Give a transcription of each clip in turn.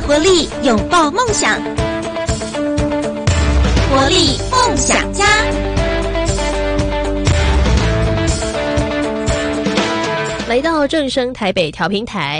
活力，拥抱梦想，活力梦想家。 来到正声台北调频台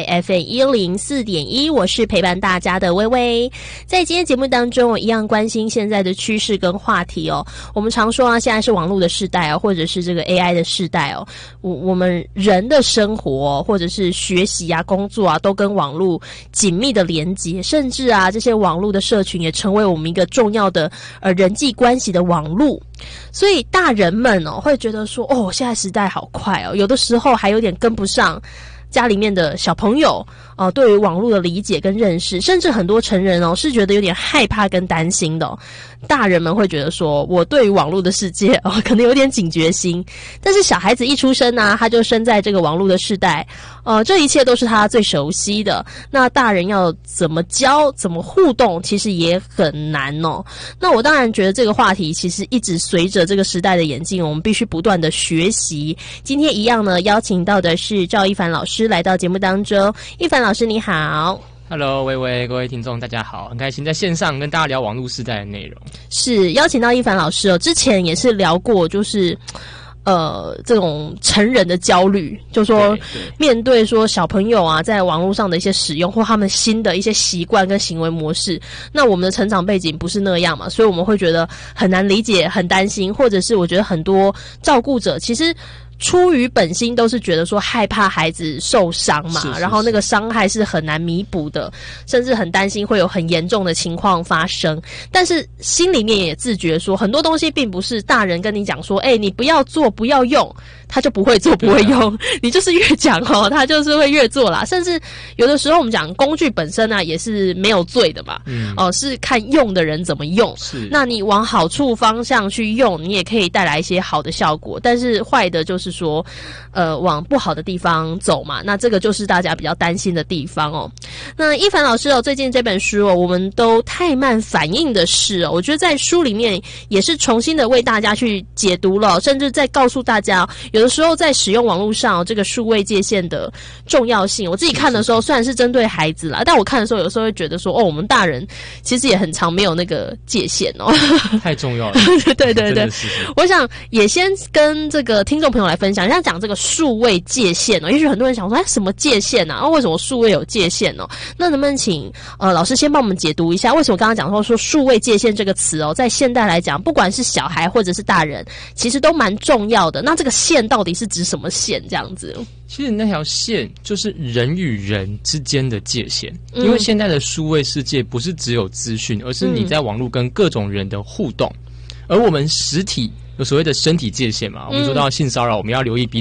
FM104.1， 我是陪伴大家的薇薇。在今天节目当中，我一样关心现在的趋势跟话题哦。我们常说啊，现在是网络的时代哦，或者是这个 AI 的时代哦。我们人的生活或者是学习啊、工作啊，都跟网络紧密的连接，甚至啊，这些网络的社群也成为我们一个重要的人际关系的网络。所以大人们哦会觉得说，哦，现在时代好快哦，有的时候还有点跟不上家里面的小朋友对于网络的理解跟认识，甚至很多成人哦是觉得有点害怕跟担心的哦。大人们会觉得说，我对于网络的世界可能有点警觉心，但是小孩子一出生啊，他就生在这个网络的世代，这一切都是他最熟悉的。那大人要怎么教、怎么互动，其实也很难哦。那我当然觉得这个话题其实一直随着这个时代的演进，我们必须不断的学习。今天一样呢，邀请到的是赵一凡老师来到节目当中。一凡老师你好。 Hello， 薇薇，各位听众大家好，很开心在线上跟大家聊网络时代的内容。 是邀请到一凡老师哦，之前也是聊过，就是这种成人的焦虑，就说面对说小朋友啊，在网络上的一些使用或他们新的一些习惯跟行为模式，那我们的成长背景不是那样嘛，所以我们会觉得很难理解、很担心，或者是我觉得很多照顾者其实出于本心都是觉得说害怕孩子受伤嘛，然后那个伤害是很难弥补的，甚至很担心会有很严重的情况发生。但是心里面也自觉说，很多东西并不是大人跟你讲说，你不要做、不要用，他就不会做、不会用。你就是越讲他就是会越做啦。甚至有的时候我们讲工具本身啊，也是没有罪的嘛，是看用的人怎么用。是，那你往好处方向去用，你也可以带来一些好的效果。但是坏的就是说往不好的地方走嘛，那这个就是大家比较担心的地方哦。那一凡老师最近这本书我们都太慢反应的事我觉得在书里面也是重新的为大家去解读了，甚至在告诉大家有的时候在使用网络上这个数位界限的重要性。我自己看的时候虽然是针对孩子啦，但我看的时候有时候会觉得说，我们大人其实也很常没有那个界限太重要了。 对对对，我想也先跟这个听众朋友来分享，像讲这个数位界限也许很多人想说，什么界限啊？为什么数位有界限那能不能请老师先帮我们解读一下，为什么刚刚讲说数位界限这个词在现代来讲，不管是小孩或者是大人，其实都蛮重要的。那这个线到底是指什么线这样子？ 其实那条线就是人与人之间的界限，因为现在的数位世界不是只有资讯，而是你在网络跟各种人的互动，而我们实体有所谓的身体界限嘛，我们说到性骚扰，我们要留意彼